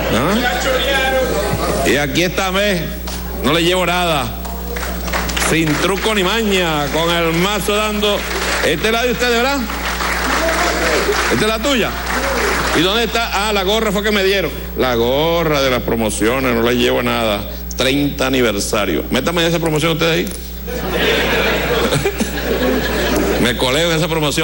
¿Ah? Y aquí esta vez no le llevo nada, sin truco ni maña, con el mazo dando. ¿Esta es la de ustedes, verdad? ¿Esta es la tuya? ¿Y dónde está? Ah, la gorra fue que me dieron. La gorra de las promociones, no le llevo nada. 30 aniversario. Métame en esa promoción ustedes ahí. Me coleo en esa promoción.